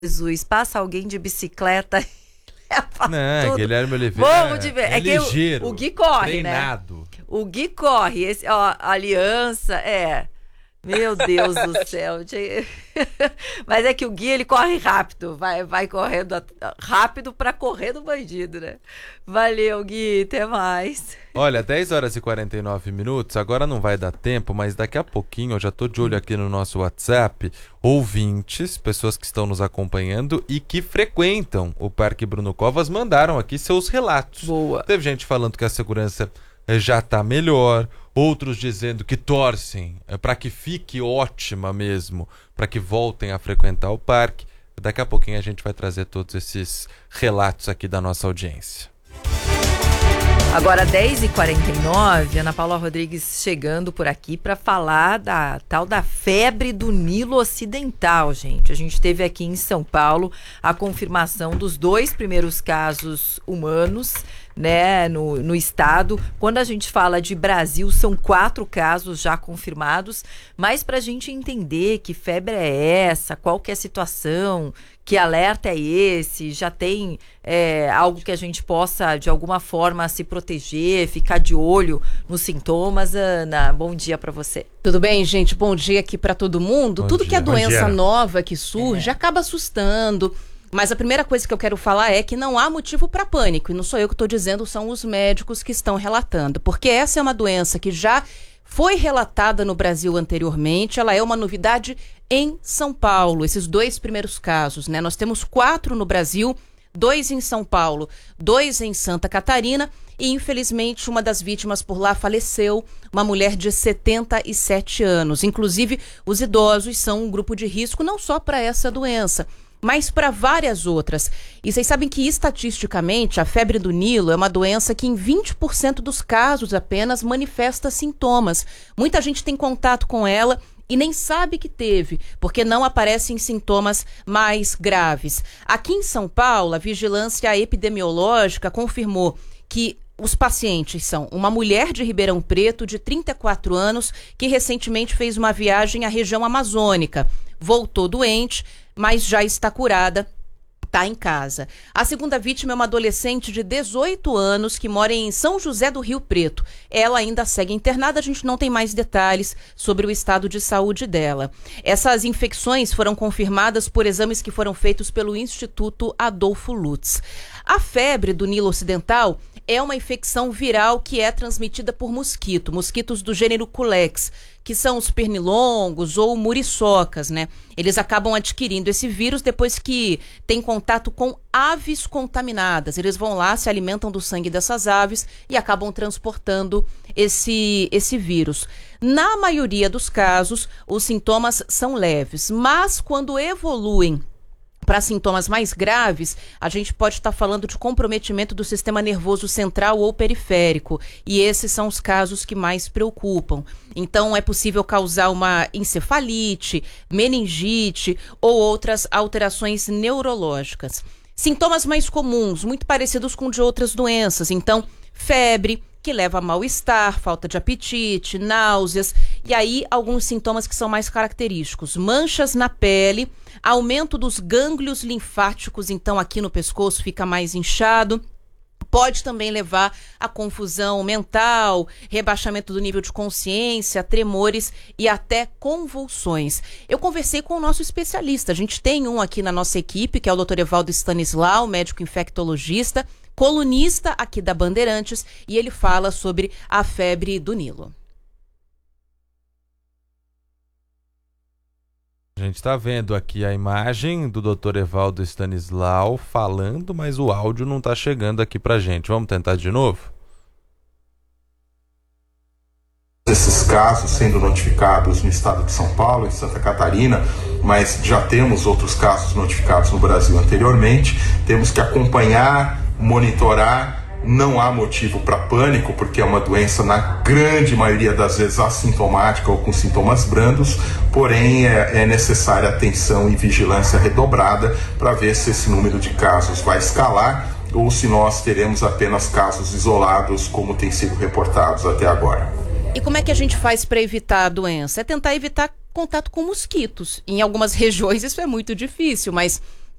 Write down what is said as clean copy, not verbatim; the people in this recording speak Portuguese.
Jesus, passa alguém de bicicleta. Não, Guilherme Oliveira Vamos de ver. é ligeiro, o Gui corre, treinado. né? O Gui corre. Esse, ó, Aliança, Meu Deus do céu. Mas é que o Gui, ele corre rápido. Vai correndo rápido pra correr do bandido, né? Valeu, Gui. Até mais. Olha, 10 horas e 49 minutos. Agora não vai dar tempo, mas daqui a pouquinho eu já tô de olho aqui no nosso WhatsApp. Ouvintes, pessoas que estão nos acompanhando e que frequentam o Parque Bruno Covas, mandaram aqui seus relatos. Boa. Teve gente falando que a segurança já está melhor, outros dizendo que torcem para que fique ótima mesmo, para que voltem a frequentar o parque. Daqui a pouquinho a gente vai trazer todos esses relatos aqui da nossa audiência. Agora 10h49, Ana Paula Rodrigues chegando por aqui para falar da tal da febre do Nilo Ocidental, gente. A gente teve aqui em São Paulo a confirmação dos 2 primeiros casos humanos, né, no estado. Quando a gente fala de Brasil, são 4 casos já confirmados, mas para a gente entender que febre é essa, qual que é a situação, que alerta é esse, já tem algo que a gente possa de alguma forma se proteger, ficar de olho nos sintomas. Ana, bom dia para você. Tudo bem, gente? Bom dia aqui para todo mundo. Bom Tudo dia. que é doença nova que surge acaba assustando. Mas a primeira coisa que eu quero falar é que não há motivo para pânico. E não sou eu que estou dizendo, são os médicos que estão relatando. Porque essa é uma doença que já foi relatada no Brasil anteriormente. Ela é uma novidade em São Paulo. Esses 2 primeiros casos, né? Nós temos 4 no Brasil, 2 em São Paulo, 2 em Santa Catarina. E, infelizmente, uma das vítimas por lá faleceu, uma mulher de 77 anos. Inclusive, os idosos são um grupo de risco não só para essa doença, mas para várias outras. E vocês sabem que, estatisticamente, a febre do Nilo é uma doença que em 20% dos casos apenas manifesta sintomas. Muita gente tem contato com ela e nem sabe que teve, porque não aparecem sintomas mais graves. Aqui em São Paulo, a vigilância epidemiológica confirmou que os pacientes são uma mulher de Ribeirão Preto, de 34 anos, que recentemente fez uma viagem à região amazônica. Voltou doente, mas já está curada, está em casa. A segunda vítima é uma adolescente de 18 anos que mora em São José do Rio Preto. Ela ainda segue internada, a gente não tem mais detalhes sobre o estado de saúde dela. Essas infecções foram confirmadas por exames que foram feitos pelo Instituto Adolfo Lutz. A febre do Nilo Ocidental é uma infecção viral que é transmitida por mosquitos do gênero Culex, que são os pernilongos ou muriçocas, né? Eles acabam adquirindo esse vírus depois que têm contato com aves contaminadas. Eles vão lá, se alimentam do sangue dessas aves e acabam transportando esse vírus. Na maioria dos casos, os sintomas são leves, mas quando evoluem para sintomas mais graves, a gente pode estar falando de comprometimento do sistema nervoso central ou periférico, e esses são os casos que mais preocupam. Então, é possível causar uma encefalite, meningite ou outras alterações neurológicas. Sintomas mais comuns, muito parecidos com de outras doenças. Então, febre, que leva a mal-estar, falta de apetite, náuseas, e aí alguns sintomas que são mais característicos. Manchas na pele, aumento dos gânglios linfáticos, então aqui no pescoço fica mais inchado. Pode também levar a confusão mental, rebaixamento do nível de consciência, tremores e até convulsões. Eu conversei com o nosso especialista, a gente tem um aqui na nossa equipe, que é o Dr. Evaldo Stanislau, médico infectologista, colunista aqui da Bandeirantes, e ele fala sobre a febre do Nilo. A gente está vendo aqui a imagem do Dr. Evaldo Stanislau falando, mas o áudio não está chegando aqui para a gente. Vamos tentar de novo? Esses casos sendo notificados no estado de São Paulo e Santa Catarina, mas já temos outros casos notificados no Brasil anteriormente. Temos que acompanhar, monitorar. Não há motivo para pânico, porque é uma doença, na grande maioria das vezes, assintomática ou com sintomas brandos, porém é necessária atenção e vigilância redobrada para ver se esse número de casos vai escalar ou se nós teremos apenas casos isolados, como tem sido reportados até agora. E como é que a gente faz para evitar a doença? É tentar evitar contato com mosquitos. Em algumas regiões isso é muito difícil, mas